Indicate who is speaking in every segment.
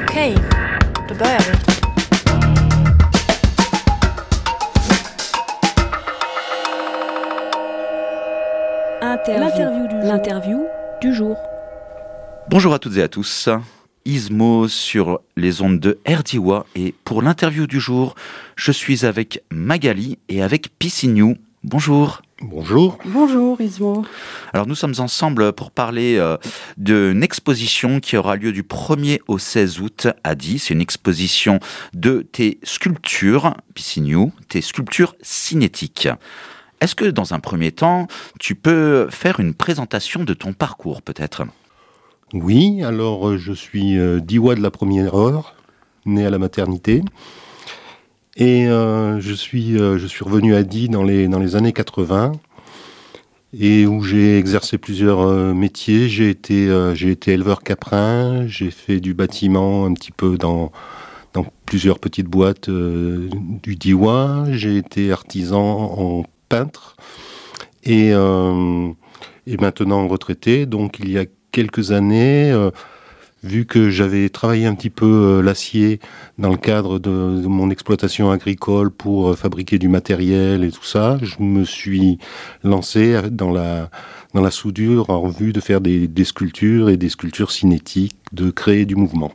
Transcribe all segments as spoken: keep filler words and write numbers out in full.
Speaker 1: Okej, då börjar vi.
Speaker 2: L'interview du, L'interview du jour.
Speaker 3: Bonjour à toutes et à tous. Ismo sur les ondes de R D W A et pour l'interview du jour, je suis avec Magali et avec Pissignou. Bonjour.
Speaker 4: Bonjour.
Speaker 2: Bonjour Ismo.
Speaker 3: Alors nous sommes ensemble pour parler euh, d'une exposition qui aura lieu du premier au seize août à Die. C'est une exposition de tes sculptures, Pissignou, tes sculptures cinétiques. Est-ce que dans un premier temps, tu peux faire une présentation de ton parcours peut-être ?
Speaker 4: Oui, alors je suis euh, Diois de la première heure, né à la maternité. Et euh, je, suis, euh, je suis revenu à Die dans les, dans les années quatre-vingts, et où j'ai exercé plusieurs euh, métiers. J'ai été, euh, j'ai été éleveur caprin, j'ai fait du bâtiment un petit peu dans, dans plusieurs petites boîtes euh, du Diois. J'ai été artisan en peintre, et, euh, et maintenant retraité. Donc il y a quelques années, euh, vu que j'avais travaillé un petit peu euh, l'acier dans le cadre de, de mon exploitation agricole pour euh, fabriquer du matériel et tout ça, je me suis lancé dans la, dans la soudure en vue de faire des, des sculptures et des sculptures cinétiques, de créer du mouvement.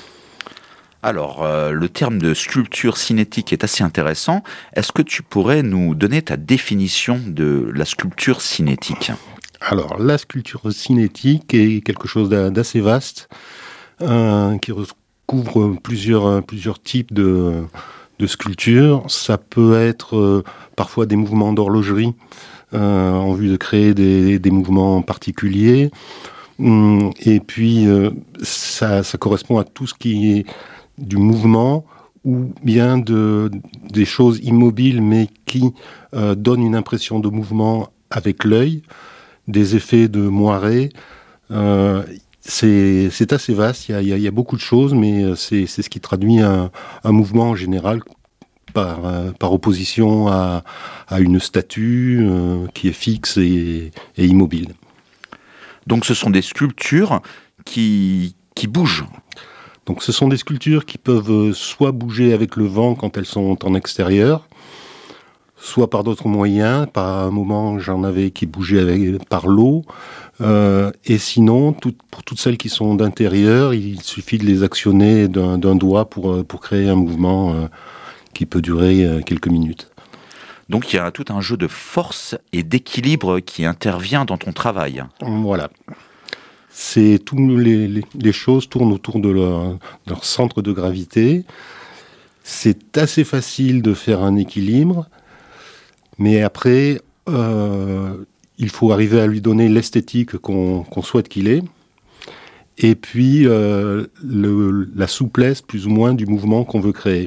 Speaker 3: Alors, euh, le terme de sculpture cinétique est assez intéressant. Est-ce que tu pourrais nous donner ta définition de la sculpture cinétique ?
Speaker 4: Alors, la sculpture cinétique est quelque chose d'assez vaste, euh, qui recouvre plusieurs, plusieurs types de, de sculptures. Ça peut être euh, parfois des mouvements d'horlogerie euh, en vue de créer des, des mouvements particuliers. Hum, et puis, euh, ça, ça correspond à tout ce qui est du mouvement ou bien de, des choses immobiles mais qui euh, donnent une impression de mouvement avec l'œil, des effets de moiré. Euh, c'est, c'est assez vaste, il y, a, il y a beaucoup de choses, mais c'est, c'est ce qui traduit un, un mouvement en général par, euh, par opposition à, à une statue euh, qui est fixe et, et immobile.
Speaker 3: Donc ce sont des sculptures qui, qui bougent.
Speaker 4: Donc ce sont des sculptures qui peuvent soit bouger avec le vent quand elles sont en extérieur, soit par d'autres moyens. Par un moment, j'en avais qui bougeaient avec, par l'eau. Euh, et sinon, tout, pour toutes celles qui sont d'intérieur, il suffit de les actionner d'un, d'un doigt pour, pour créer un mouvement euh, qui peut durer euh, quelques minutes.
Speaker 3: Donc il y a tout un jeu de force et d'équilibre qui intervient dans ton travail.
Speaker 4: Voilà. C'est toutes les, les, les choses tournent autour de leur, de leur centre de gravité. C'est assez facile de faire un équilibre, mais après, euh, il faut arriver à lui donner l'esthétique qu'on, qu'on souhaite qu'il ait, et puis euh, le, la souplesse plus ou moins du mouvement qu'on veut créer.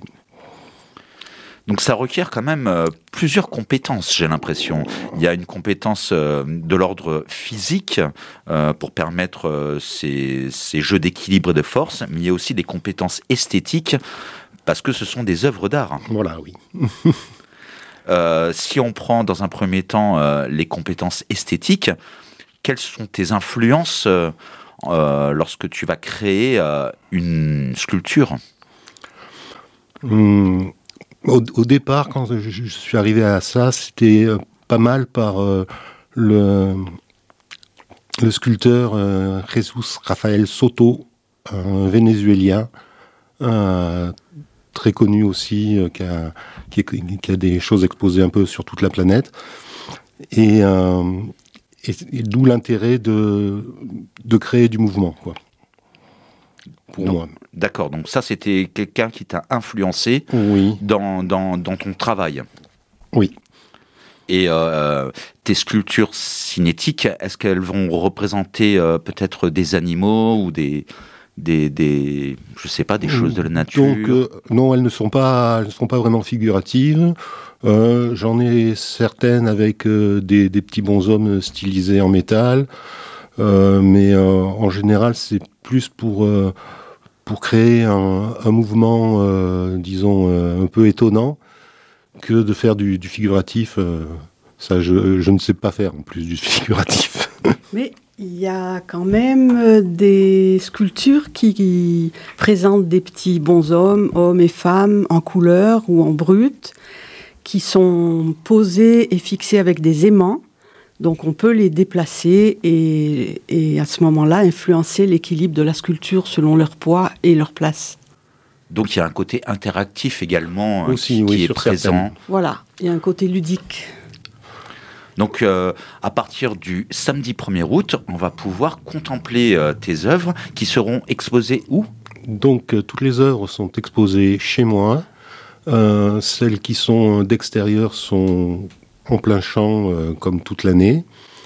Speaker 3: Donc ça requiert quand même euh, plusieurs compétences, j'ai l'impression. Il y a une compétence euh, de l'ordre physique euh, pour permettre euh, ces, ces jeux d'équilibre et de force, mais il y a aussi des compétences esthétiques parce que ce sont des œuvres d'art.
Speaker 4: Voilà, oui.
Speaker 3: euh, si on prend dans un premier temps euh, les compétences esthétiques, quelles sont tes influences euh, euh, lorsque tu vas créer euh, une sculpture ?
Speaker 4: Hum. Au, au départ, quand je, je suis arrivé à ça, c'était euh, pas mal par euh, le, le sculpteur euh, Jesus Rafael Soto, un Vénézuélien, euh, très connu aussi, euh, qui, a, qui, qui a des choses exposées un peu sur toute la planète. Et, euh, et, et d'où l'intérêt de, de créer du mouvement, quoi. Pour
Speaker 3: donc,
Speaker 4: moi.
Speaker 3: D'accord, donc ça c'était quelqu'un qui t'a influencé
Speaker 4: oui.
Speaker 3: dans, dans, dans ton travail.
Speaker 4: Oui.
Speaker 3: Et euh, tes sculptures cinétiques, est-ce qu'elles vont représenter euh, peut-être des animaux ou des, des, des je sais pas, des choses de la nature ?
Speaker 4: Donc euh, non, elles ne sont pas, elles ne sont pas vraiment figuratives. Euh, j'en ai certaines avec euh, des, des petits bonshommes stylisés en métal, euh, mais euh, en général c'est plus pour euh, pour créer un, un mouvement, euh, disons, euh, un peu étonnant, que de faire du, du figuratif. Euh, ça, je, je ne sais pas faire, en plus, du figuratif.
Speaker 2: Mais Il y a quand même des sculptures qui, qui présentent des petits bonshommes, hommes et femmes, en couleur ou en brut, qui sont posés et fixés avec des aimants. Donc on peut les déplacer et, et à ce moment-là influencer l'équilibre de la sculpture selon leur poids et leur place.
Speaker 3: Donc il y a un côté interactif également
Speaker 4: Aussi,
Speaker 3: qui,
Speaker 4: oui,
Speaker 3: qui est
Speaker 4: sur
Speaker 3: présent.
Speaker 4: certaines.
Speaker 2: Voilà, il y a un côté ludique.
Speaker 3: Donc, euh, à partir du samedi premier août, on va pouvoir contempler euh, tes œuvres qui seront exposées où ?
Speaker 4: Donc, euh, toutes les œuvres sont exposées chez moi. Euh, celles qui sont d'extérieur sont en plein champ, euh, comme toute l'année.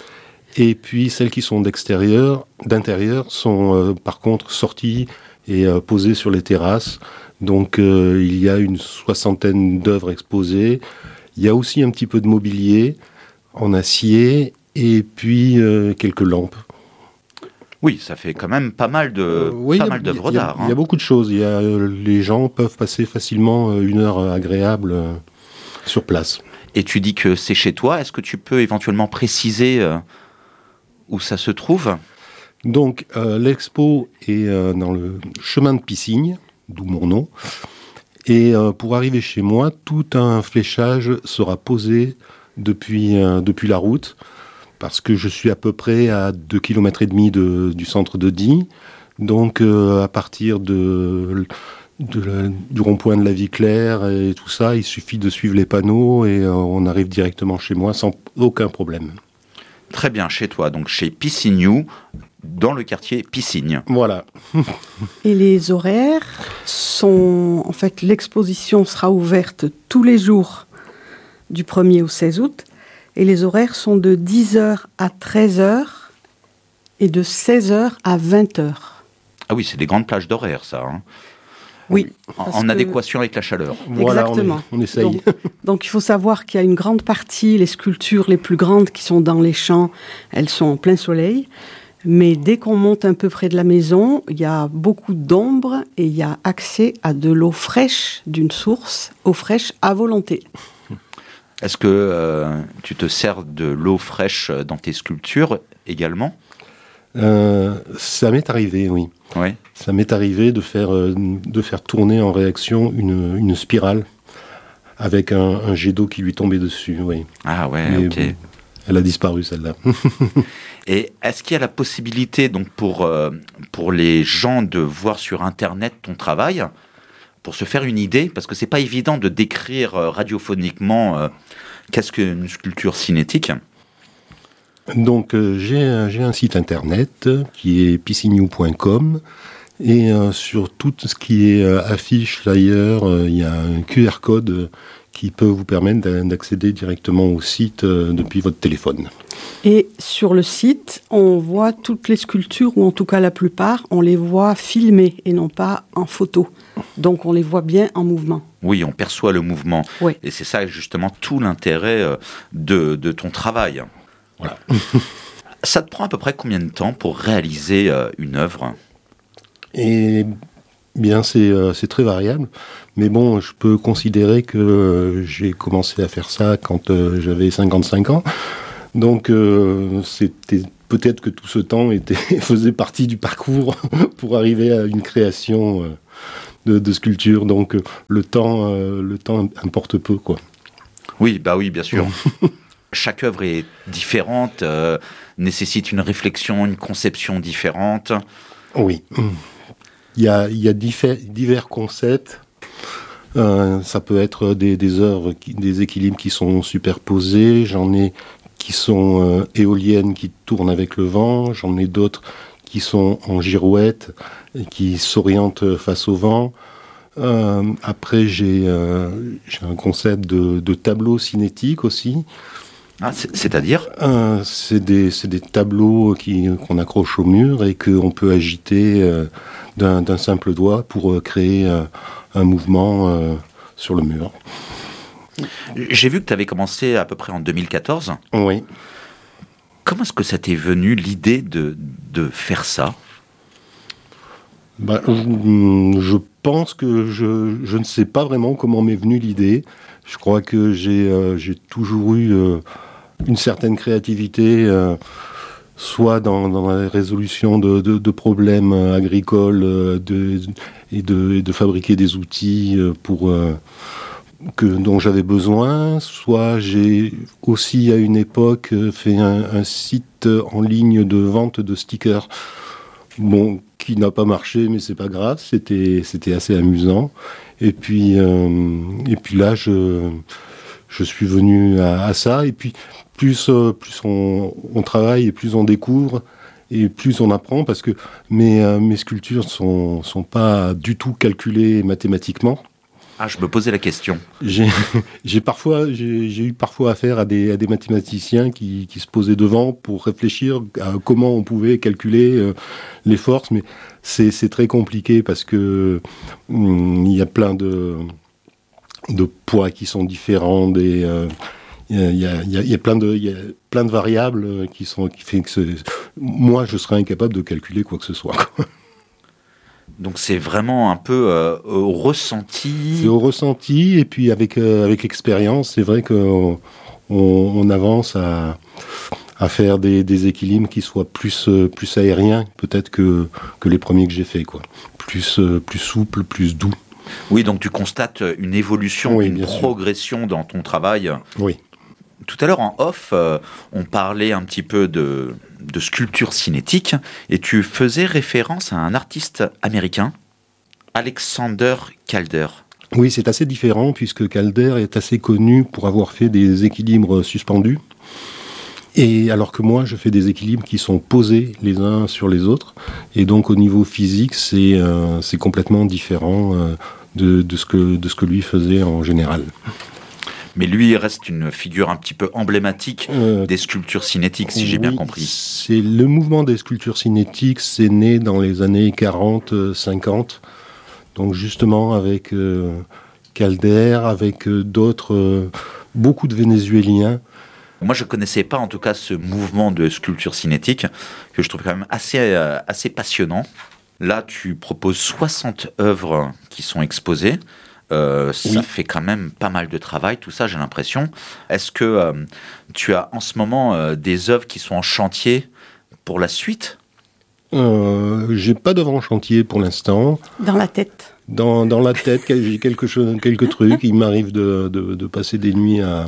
Speaker 4: Et puis, celles qui sont d'extérieur, d'intérieur, sont euh, par contre sorties et euh, posées sur les terrasses. Donc, euh, il y a une soixantaine d'œuvres exposées. Il y a aussi un petit peu de mobilier en acier, et puis euh, quelques lampes.
Speaker 3: Oui, ça fait quand même pas mal de
Speaker 4: Euh, oui,
Speaker 3: pas
Speaker 4: il y a-
Speaker 3: mal d'œuvres
Speaker 4: il y a-
Speaker 3: d'art.
Speaker 4: Il y a
Speaker 3: hein.
Speaker 4: beaucoup de choses. Il y a, euh, les gens peuvent passer facilement euh, une heure agréable euh, sur place.
Speaker 3: Et tu dis que c'est chez toi. Est-ce que tu peux éventuellement préciser euh, où ça se trouve ?
Speaker 4: Donc, euh, l'expo est euh, dans le chemin de Piscigne, d'où mon nom. Et euh, pour arriver chez moi, tout un fléchage sera posé depuis, euh, depuis la route, parce que je suis à peu près à deux kilomètres et demi de, du centre de Die. Donc, euh, à partir de, de la- du rond-point de la Vie Claire et tout ça, il suffit de suivre les panneaux et euh, on arrive directement chez moi sans aucun problème.
Speaker 3: Très bien, chez toi, donc chez Pissignou, dans le quartier Piscigne.
Speaker 4: Voilà.
Speaker 2: Et les horaires sont... En fait, l'exposition sera ouverte tous les jours du premier au seize août. Et les horaires sont de dix heures à treize heures et de seize heures à vingt heures.
Speaker 3: Ah oui, c'est des grandes plages d'horaires, ça. hein.
Speaker 2: Oui.
Speaker 3: En,
Speaker 2: parce
Speaker 3: en
Speaker 2: que-
Speaker 3: adéquation avec la chaleur.
Speaker 4: Voilà, on,
Speaker 2: Exactement.
Speaker 4: est- on essaye.
Speaker 2: Donc, donc il faut savoir qu'il y a une grande partie, les sculptures les plus grandes qui sont dans les champs, elles sont en plein soleil. Mais dès qu'on monte un peu près de la maison, il y a beaucoup d'ombre et il y a accès à de l'eau fraîche d'une source, eau fraîche à volonté.
Speaker 3: Est-ce que euh, tu te sers de l'eau fraîche dans tes sculptures également ?
Speaker 4: Euh, ça m'est arrivé, oui.
Speaker 3: Oui.
Speaker 4: Ça m'est arrivé de faire, euh, de faire tourner en réaction une, une spirale avec un, un jet d'eau qui lui tombait dessus, oui.
Speaker 3: Ah ouais,
Speaker 4: Mais
Speaker 3: ok.
Speaker 4: bon, elle a disparu, celle-là.
Speaker 3: Et est-ce qu'il y a la possibilité, donc pour, euh, pour les gens de voir sur Internet ton travail, pour se faire une idée, parce que c'est pas évident de décrire euh, radiophoniquement euh, qu'est-ce qu'une sculpture cinétique.
Speaker 4: Donc, euh, j'ai, un- j'ai un site internet qui est pissignou point com et euh, sur tout ce qui est euh, affiche, flyer, euh, il y a un Q R code euh, qui peut vous permettre d'a- d'accéder directement au site euh, depuis votre téléphone.
Speaker 2: Et sur le site, on voit toutes les sculptures, ou en tout cas la plupart, on les voit filmées et non pas en photo. Donc on les voit bien en mouvement.
Speaker 3: Oui, on perçoit le mouvement.
Speaker 2: Oui.
Speaker 3: Et c'est ça justement tout l'intérêt euh, de, de ton travail.
Speaker 4: Voilà.
Speaker 3: Ça te prend à peu près combien de temps pour réaliser euh, une œuvre ?
Speaker 4: Et bien, c'est euh, c'est très variable. Mais bon, je peux considérer que euh, j'ai commencé à faire ça quand euh, j'avais cinquante-cinq ans. Donc, euh, c'était peut-être que tout ce temps était, faisait partie du parcours pour arriver à une création euh, de, de sculpture. Donc, euh, le temps, euh, le temps importe peu, quoi.
Speaker 3: Oui, bah oui, bien sûr. Chaque œuvre est différente, euh, nécessite une réflexion, une conception différente.
Speaker 4: Oui. Il y a, il y a diffé- divers concepts. Euh, ça peut être des, des œuvres, qui, des équilibres qui sont superposés. J'en ai qui sont euh, éoliennes, qui tournent avec le vent. J'en ai d'autres qui sont en girouette et qui s'orientent face au vent. Euh, après, j'ai euh, j'ai un concept de, de tableau cinétique aussi.
Speaker 3: Ah, c'est- c'est-à-dire ?
Speaker 4: Euh, c'est des, c'est des tableaux qui, qu'on accroche au mur et qu'on peut agiter euh, d'un, d'un simple doigt pour euh, créer euh, un mouvement euh, sur le mur.
Speaker 3: J'ai vu que tu avais commencé à peu près en deux mille quatorze.
Speaker 4: Oui.
Speaker 3: Comment est-ce que ça t'est venu l'idée de, de faire ça ?
Speaker 4: Bah, je, je pense que je, je ne sais pas vraiment comment m'est venue l'idée. Je crois que j'ai, euh, j'ai toujours eu euh, une certaine créativité, euh, soit dans, dans la résolution de, de, de problèmes agricoles de, et, de, et de fabriquer des outils pour, euh, que, dont j'avais besoin, soit j'ai aussi à une époque fait un, un site en ligne de vente de stickers, bon, qui n'a pas marché, mais c'est pas grave, c'était, c'était assez amusant. Et puis, euh, et puis là, je, je suis venu à, à ça, et puis plus, euh, plus on, on travaille et plus on découvre et plus on apprend, parce que mes, euh, mes sculptures sont, sont pas du tout calculées mathématiquement.
Speaker 3: Ah, je me posais la question.
Speaker 4: J'ai, j'ai, parfois, j'ai, j'ai eu parfois affaire à des, à des mathématiciens qui, qui se posaient devant pour réfléchir à comment on pouvait calculer euh, les forces, mais c'est, c'est très compliqué parce que hum, il y a plein de, de poids qui sont différents, des... Euh, Il y, a, il, y a, il y a plein de, il y a plein de variables qui sont, qui fait que c'est, moi, je serais incapable de calculer quoi que ce soit, quoi.
Speaker 3: Donc c'est vraiment un peu euh, au ressenti.
Speaker 4: C'est au ressenti, et puis avec, euh, avec l'expérience, c'est vrai qu'on on, on avance à, à faire des, des équilibres qui soient plus, euh, plus aériens, peut-être que, que les premiers que j'ai faits, quoi. Plus, euh, plus souples, plus doux.
Speaker 3: Oui, donc tu constates une évolution,
Speaker 4: oui,
Speaker 3: une progression sûr. Dans ton travail.
Speaker 4: Oui.
Speaker 3: Tout à l'heure, en off, euh, on parlait un petit peu de, de sculpture cinétique, et tu faisais référence à un artiste américain, Alexander Calder.
Speaker 4: Oui, c'est assez différent, puisque Calder est assez connu pour avoir fait des équilibres suspendus, et alors que moi, je fais des équilibres qui sont posés les uns sur les autres, et donc au niveau physique, c'est, euh, c'est complètement différent euh, de, de, ce que, de ce que lui faisait en général.
Speaker 3: Mais lui, il reste une figure un petit peu emblématique euh, des sculptures cinétiques, si oui, j'ai bien compris.
Speaker 4: C'est le mouvement des sculptures cinétiques, c'est né dans les années quarante cinquante. Donc justement avec euh, Calder, avec euh, d'autres, euh, beaucoup de Vénézuéliens.
Speaker 3: Moi, je ne connaissais pas en tout cas ce mouvement de sculpture cinétique, que je trouve quand même assez, euh, assez passionnant. Là, tu proposes soixante œuvres qui sont exposées. Euh, ça oui. fait quand même pas mal de travail, tout ça, j'ai l'impression. Est-ce que euh, tu as en ce moment euh, des œuvres qui sont en chantier pour la suite ?
Speaker 4: euh, J'ai pas d'œuvre en chantier pour l'instant.
Speaker 2: Dans la tête.
Speaker 4: Dans, dans la tête, j'ai quelque chose, quelques trucs. Il m'arrive de, de, de passer des nuits à,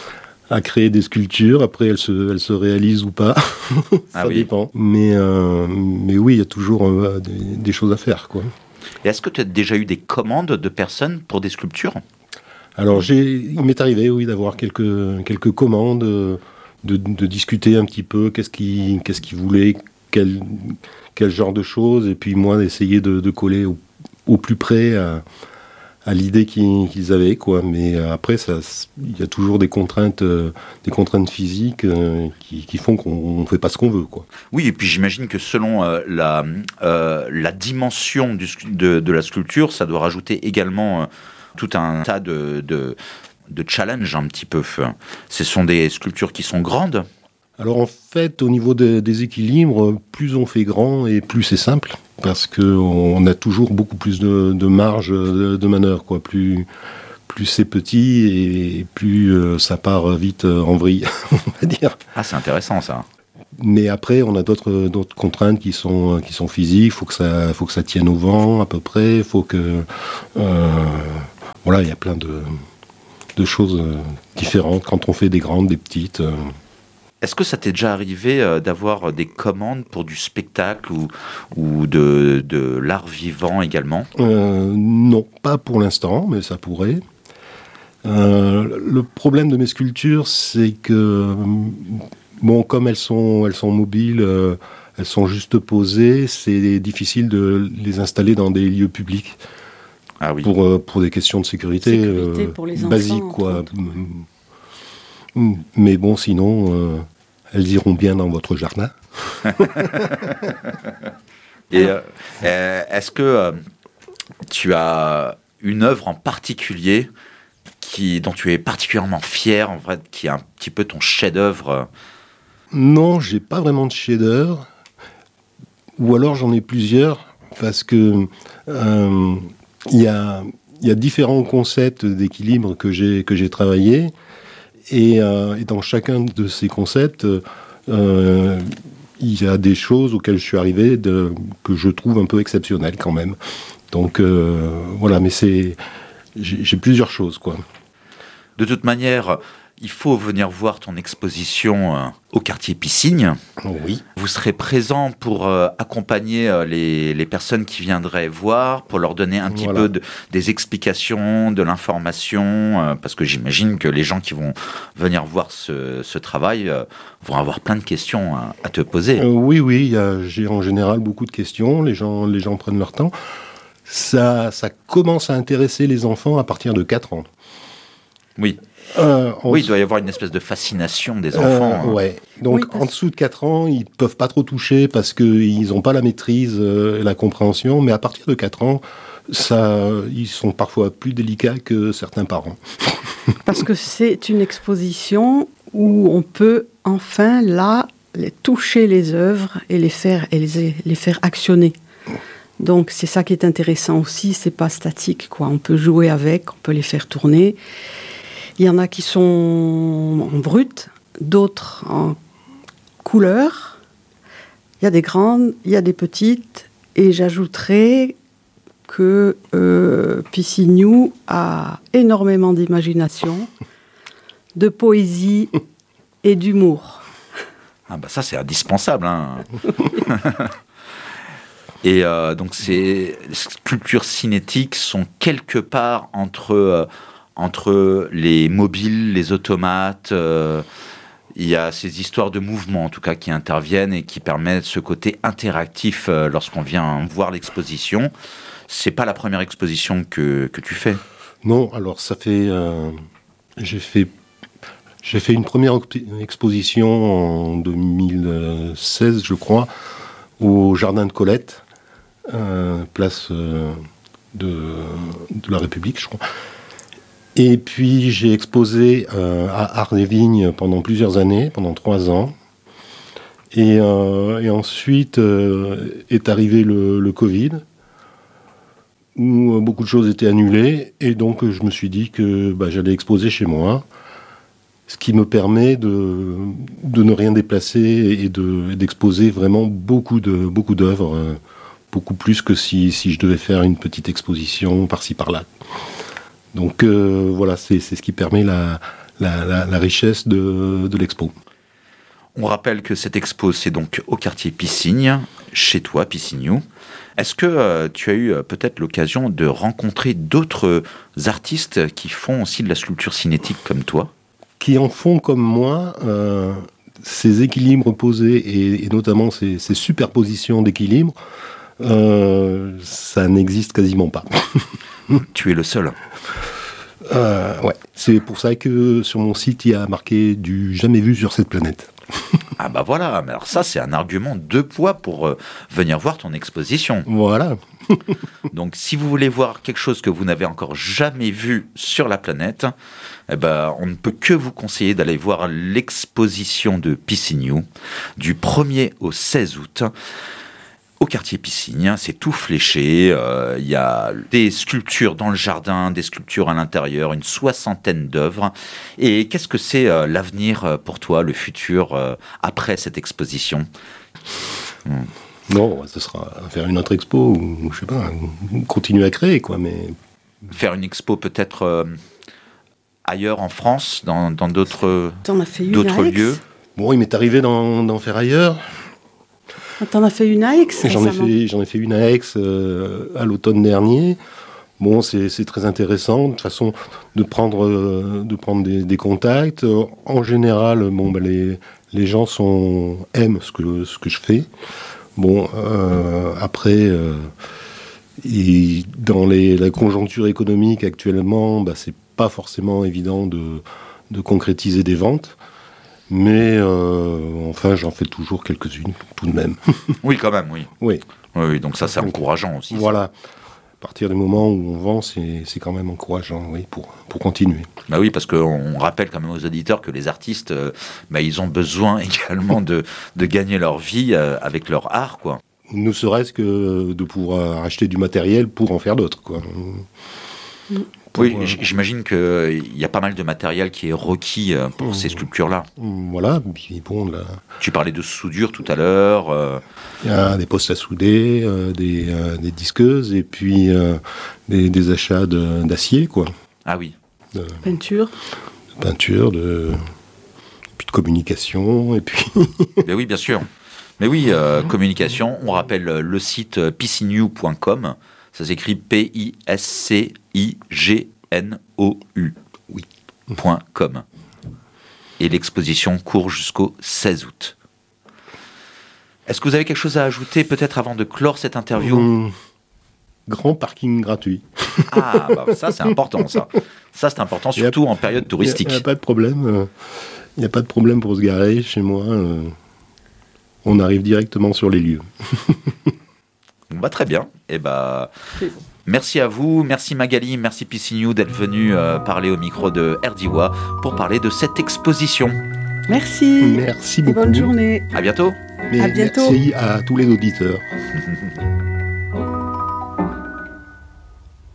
Speaker 4: à créer des sculptures. Après, elles se, elles se réalisent ou pas. ça ah oui. dépend. Mais, euh, mais oui, il y a toujours euh, des, des choses à faire, quoi.
Speaker 3: Et est-ce que tu as déjà eu des commandes de personnes pour des sculptures ?
Speaker 4: Alors, j'ai, il m'est arrivé, oui, d'avoir quelques, quelques commandes, de, de discuter un petit peu, qu'est-ce qu'ils, qu'est-ce qu'ils voulaient, quel, quel genre de choses, et puis moi, d'essayer de, de coller au, au plus près à, à l'idée qu'ils, qu'ils avaient, quoi. Mais après, ça, il y a toujours des contraintes, euh, des contraintes physiques euh, qui, qui font qu'on ne fait pas ce qu'on veut, quoi.
Speaker 3: Oui, et puis j'imagine que selon euh, la, euh, la dimension du, de, de la sculpture, ça doit rajouter également euh, tout un tas de, de, de challenges un petit peu. Ce sont des sculptures qui sont grandes.
Speaker 4: Alors en fait, au niveau des, des équilibres, plus on fait grand et plus c'est simple, parce qu'on a toujours beaucoup plus de, de marge de, de manœuvre, quoi. Plus, plus c'est petit et plus euh, ça part vite en vrille, on va dire.
Speaker 3: Ah, c'est intéressant ça.
Speaker 4: Mais après, on a d'autres, d'autres contraintes qui sont, qui sont physiques. Il faut que ça, faut que ça tienne au vent à peu près. Il faut que... Euh, voilà, il y a plein de, de choses différentes quand on fait des grandes, des petites... Euh,
Speaker 3: Est-ce que ça t'est déjà arrivé euh, d'avoir des commandes pour du spectacle ou, ou de, de l'art vivant également ?
Speaker 4: euh, Non, pas pour l'instant, mais ça pourrait. Euh, le problème de mes sculptures, c'est que, bon, comme elles sont, elles sont mobiles, euh, elles sont juste posées, c'est difficile de les installer dans des lieux publics.
Speaker 3: Ah oui.
Speaker 4: Pour, euh, pour des questions de sécurité,
Speaker 2: sécurité euh, pour les enfants,
Speaker 4: basiques, quoi. Mais bon, sinon, euh, elles iront bien dans votre jardin.
Speaker 3: Et euh, est-ce que euh, tu as une œuvre en particulier qui, dont tu es particulièrement fier, en fait, qui est un petit peu ton chef-d'œuvre ?
Speaker 4: Non, j'ai pas vraiment de chef-d'œuvre. Ou alors j'en ai plusieurs, parce que euh, il y a, y a différents concepts d'équilibre que j'ai, que j'ai travaillés. Et, euh, et dans chacun de ces concepts, euh, il y a des choses auxquelles je suis arrivé de, que je trouve un peu exceptionnelles quand même. Donc euh, voilà, mais c'est, j'ai, j'ai plusieurs choses, quoi.
Speaker 3: De toute manière, il faut venir voir ton exposition euh, au quartier Pissignes.
Speaker 4: Oui.
Speaker 3: Vous serez présent pour euh, accompagner euh, les, les personnes qui viendraient voir, pour leur donner un petit
Speaker 4: Voilà.
Speaker 3: peu de, des explications, de l'information, euh, parce que j'imagine que les gens qui vont venir voir ce, ce travail euh, vont avoir plein de questions à, à te poser.
Speaker 4: Euh, oui, oui, il y a, j'ai en général beaucoup de questions, les gens, les gens prennent leur temps. Ça, ça commence à intéresser les enfants à partir de quatre ans.
Speaker 3: Oui.
Speaker 4: Euh, en
Speaker 3: Oui, il doit y avoir une espèce de fascination des enfants.
Speaker 4: Euh, ouais. Donc,
Speaker 2: Oui, parce-
Speaker 4: en dessous de quatre ans, ils peuvent pas trop toucher parce qu'ils n'ont pas la maîtrise euh, et la compréhension. Mais à partir de quatre ans, ça, ils sont parfois plus délicats que certains parents.
Speaker 2: Parce que c'est une exposition où on peut enfin, là, les, toucher les œuvres et les faire, et les, les faire actionner. Donc c'est ça qui est intéressant aussi, c'est pas statique, quoi. On peut jouer avec, on peut les faire tourner. Il y en a qui sont en brut, d'autres en couleur. Il y a des grandes, il y a des petites, et j'ajouterais que euh, Pissignou a énormément d'imagination, de poésie et d'humour.
Speaker 3: Ah bah ça, c'est indispensable. Hein. Et euh, donc ces sculptures cinétiques sont quelque part entre, euh, entre les mobiles, les automates. Euh, il y a ces histoires de mouvement, en tout cas, qui interviennent et qui permettent ce côté interactif euh, lorsqu'on vient voir l'exposition. C'est pas la première exposition que, que tu fais.
Speaker 4: Non, alors ça fait, euh, j'ai fait, j'ai fait une première exposition en deux mille seize, je crois, au Jardin de Colette, euh, place euh, de, de la République, je crois. Et puis j'ai exposé euh, à Art-des-Vignes pendant plusieurs années, pendant trois ans. Et, euh, et ensuite euh, est arrivé le, le Covid, où beaucoup de choses étaient annulées. Et donc je me suis dit que bah, j'allais exposer chez moi, ce qui me permet de, de ne rien déplacer et de, d'exposer vraiment beaucoup, de, beaucoup d'œuvres, euh, beaucoup plus que si, si je devais faire une petite exposition par-ci par-là. Donc euh, voilà, c'est, c'est ce qui permet la, la, la, la richesse de, de l'expo.
Speaker 3: On rappelle que cette expo, c'est donc au quartier Pissignes, chez toi, Pissignou. Est-ce que euh, tu as eu euh, peut-être l'occasion de rencontrer d'autres artistes qui font aussi de la sculpture cinétique comme toi ?
Speaker 4: Qui en font comme moi, euh, ces équilibres posés et, et notamment ces, ces superpositions d'équilibres, euh, ça n'existe quasiment pas.
Speaker 3: Tu es le seul.
Speaker 4: Euh, ouais. C'est pour ça que sur mon site, il y a marqué du jamais vu sur cette planète.
Speaker 3: Ah bah voilà, mais alors ça c'est un argument de poids pour euh, venir voir ton exposition.
Speaker 4: Voilà.
Speaker 3: Donc si vous voulez voir quelque chose que vous n'avez encore jamais vu sur la planète, eh ben, on ne peut que vous conseiller d'aller voir l'exposition de Pissignou du premier au seize août. Au quartier Pissignes, c'est tout fléché, il euh, y a des sculptures dans le jardin, des sculptures à l'intérieur, une soixantaine d'œuvres. Et qu'est-ce que c'est euh, l'avenir pour toi, le futur, euh, après cette exposition ? hmm.
Speaker 4: Non, ce sera faire une autre expo, ou je sais pas, ou continuer à créer, quoi, mais...
Speaker 3: Faire une expo peut-être euh, ailleurs en France, dans, dans d'autres,
Speaker 2: T'en as fait une
Speaker 3: d'autres
Speaker 2: à Aix
Speaker 3: lieux ?
Speaker 4: Bon, il m'est arrivé d'en, d'en faire ailleurs.
Speaker 2: T'en as fait une à Aix
Speaker 4: J'en ai
Speaker 2: récemment.
Speaker 4: fait, j'en ai fait une à Aix euh, à l'automne dernier. Bon, c'est, c'est très intéressant, de toute façon, de prendre, euh, de prendre des, des contacts. Euh, en général, bon, bah, les, les gens sont, aiment ce que, ce que je fais. Bon, euh, après, euh, et dans les, la conjoncture économique actuellement, bah, c'est pas forcément évident de, de concrétiser des ventes. Mais euh, enfin, j'en fais toujours quelques-unes, tout de même.
Speaker 3: Oui, quand même, oui.
Speaker 4: Oui.
Speaker 3: Oui, oui, donc ça, c'est encourageant aussi.
Speaker 4: Voilà. À partir du moment où on vend, c'est, c'est quand même encourageant, oui, pour, pour continuer.
Speaker 3: Bah oui, parce qu'on rappelle quand même aux auditeurs que les artistes, euh, bah, ils ont besoin également de, de gagner leur vie euh, avec leur art, quoi.
Speaker 4: Ne serait-ce que de pouvoir acheter du matériel pour en faire d'autres, quoi. Pour,
Speaker 3: Oui,
Speaker 4: euh,
Speaker 3: j'imagine qu'il y a pas mal de matériel qui est requis euh, pour
Speaker 4: Mmh.
Speaker 3: ces sculptures-là.
Speaker 4: Voilà, puis bon, là,
Speaker 3: Tu parlais de soudure tout à l'heure. euh,
Speaker 4: il y a des postes à souder, euh, des, euh, des disqueuses, et puis euh, des, des achats de- d'acier, quoi.
Speaker 3: Ah oui.
Speaker 4: De,
Speaker 2: Peinture.
Speaker 4: de peinture, de, puis de communication, et puis...
Speaker 3: Mais oui, bien sûr. Mais oui, euh, communication, on rappelle euh, le site euh, piscinew point com. Ça s'écrit P I S C I G N O U.
Speaker 4: Oui.
Speaker 3: Point .com. Et l'exposition court jusqu'au seize août. Est-ce que vous avez quelque chose à ajouter, peut-être avant de clore cette interview ?
Speaker 4: Hum, grand parking gratuit.
Speaker 3: Ah, bah, ça c'est important, ça. Ça c'est important,
Speaker 4: Il y a-
Speaker 3: surtout en période touristique.
Speaker 4: Il n'y a, pas de problème. euh, Il n'y a pas de problème pour se garer chez moi. euh, On arrive directement sur les lieux.
Speaker 3: Bon, bah, très bien. Et bah,
Speaker 2: C'est bon.
Speaker 3: merci à vous, merci Magali, merci Piscinew d'être venu euh, parler au micro de Erdiwa pour parler de cette exposition.
Speaker 2: Merci.
Speaker 4: Merci
Speaker 2: Et
Speaker 4: beaucoup.
Speaker 2: bonne journée.
Speaker 3: À bientôt.
Speaker 4: Mais
Speaker 2: À bientôt.
Speaker 4: Merci à tous les auditeurs.